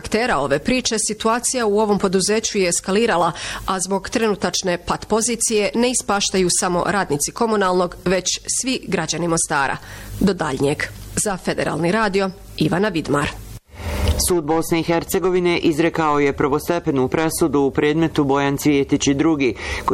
aktera ove priče, situacija u ovom poduzeću je eskalirala, a zbog trenutačne pat pozicije ne ispaštaju samo radnici komunalnog, već svi građani Mostara. Do daljnjeg. Za Federalni radio, Ivana Vidmar. Sud Bosne i Hercegovine izrekao je prvostepenu presudu u predmetu Bojan Cvjetić i drugi,